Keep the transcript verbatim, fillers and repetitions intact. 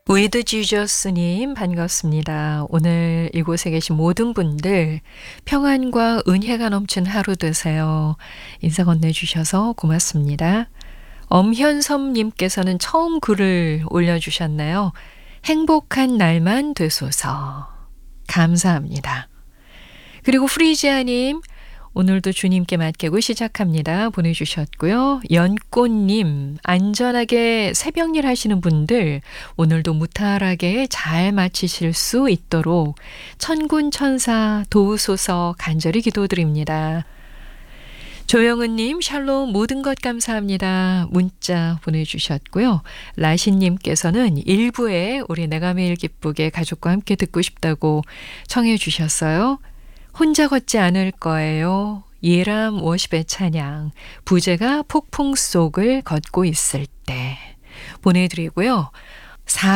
위드 지저스님 반갑습니다. 오늘 이곳에 계신 모든 분들 평안과 은혜가 넘친 하루 되세요. 인사 건네주셔서 고맙습니다. 엄현섭님께서는 처음 글을 올려주셨나요? 행복한 날만 되소서. 감사합니다. 그리고 프리지아님 오늘도 주님께 맡기고 시작합니다. 보내주셨고요. 연꽃님 안전하게 새벽일 하시는 분들 오늘도 무탈하게 잘 마치실 수 있도록 천군천사 도우소서 간절히 기도드립니다. 조영은님 샬롬 모든 것 감사합니다. 문자 보내주셨고요. 라신님께서는 일부에 우리 내가 매일 기쁘게 가족과 함께 듣고 싶다고 청해 주셨어요. 혼자 걷지 않을 거예요. 예람 워십의 찬양 부제가 폭풍 속을 걷고 있을 때 보내드리고요.